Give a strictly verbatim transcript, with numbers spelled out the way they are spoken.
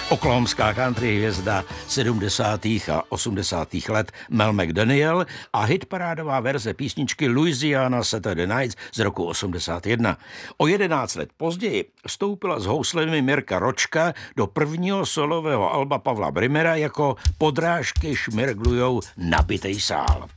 Oklahomská country hvězda sedmdesátých a osmdesátých let Mel McDaniel a hitparádová verze písničky Louisiana Saturday Nights z roku osmdesát jedna. O jedenáct let později vstoupila s houslemi Mirka Ročka do prvního solového alba Pavla Brimera jako Podrážky šmirglujou nabitej sál.